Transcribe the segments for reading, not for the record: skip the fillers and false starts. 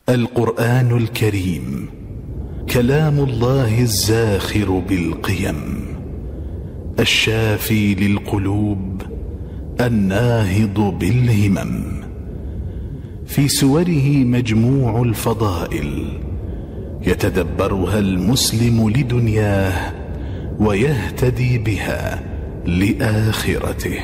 القرآن الكريم كلام الله الزاخر بالقيم، الشافي للقلوب، الناهض بالهمم. في سوره مجموع الفضائل يتدبرها المسلم لدنياه ويهتدي بها لآخرته.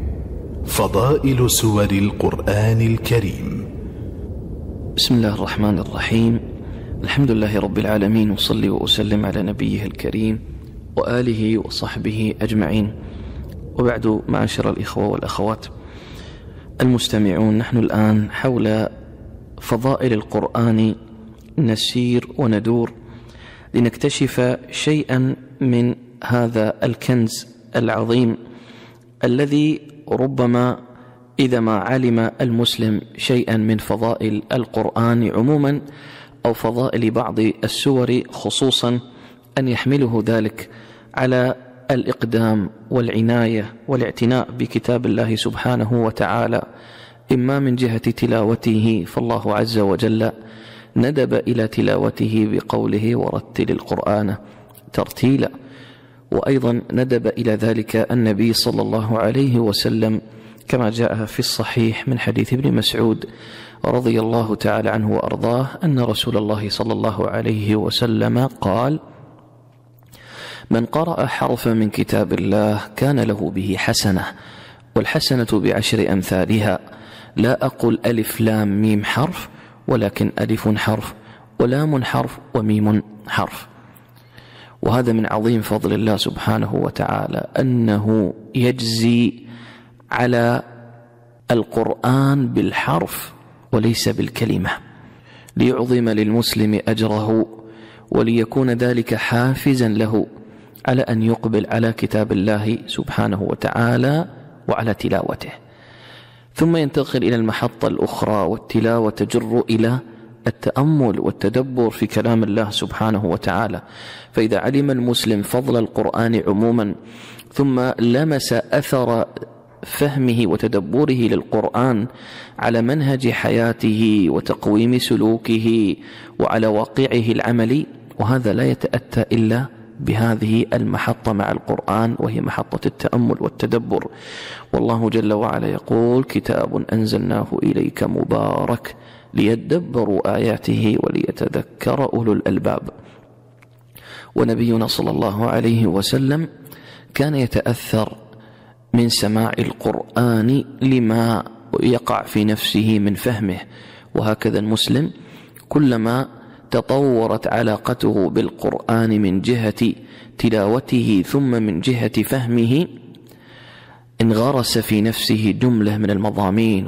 فضائل سور القرآن الكريم. بسم الله الرحمن الرحيم. الحمد لله رب العالمين، وصلي وأسلم على نبيه الكريم وآله وصحبه أجمعين، وبعد. معاشر الإخوة والأخوات المستمعون، نحن الآن حول فضائل القرآن نسير وندور لنكتشف شيئا من هذا الكنز العظيم الذي ربما إذا ما علم المسلم شيئا من فضائل القرآن عموما أو فضائل بعض السور خصوصا أن يحمله ذلك على الإقدام والعناية والاعتناء بكتاب الله سبحانه وتعالى، إما من جهة تلاوته، فالله عز وجل ندب إلى تلاوته بقوله ورتل القرآن ترتيلا، وأيضا ندب إلى ذلك النبي صلى الله عليه وسلم كما جاء في الصحيح من حديث ابن مسعود رضي الله تعالى عنه وأرضاه أن رسول الله صلى الله عليه وسلم قال: من قرأ حرفا من كتاب الله كان له به حسنة، والحسنة بعشر أمثالها، لا أقول ألف لام ميم حرف، ولكن ألف حرف ولام حرف وميم حرف. وهذا من عظيم فضل الله سبحانه وتعالى أنه يجزي على القرآن بالحرف وليس بالكلمة، ليعظم للمسلم أجره وليكون ذلك حافزا له على أن يقبل على كتاب الله سبحانه وتعالى وعلى تلاوته. ثم ينتقل إلى المحطة الأخرى، والتلاوة تجر إلى التأمل والتدبر في كلام الله سبحانه وتعالى. فإذا علم المسلم فضل القرآن عموما ثم لمس أثر فهمه وتدبره للقرآن على منهج حياته وتقويم سلوكه وعلى واقعه العملي، وهذا لا يتأتى إلا بهذه المحطة مع القرآن، وهي محطة التأمل والتدبر. والله جل وعلا يقول: كتاب أنزلناه إليك مبارك ليدبروا آياته وليتذكر أولو الألباب. ونبينا صلى الله عليه وسلم كان يتأثر من سماع القرآن لما يقع في نفسه من فهمه، وهكذا المسلم كلما تطورت علاقته بالقرآن من جهة تلاوته ثم من جهة فهمه، انغرس في نفسه جملة من المضامين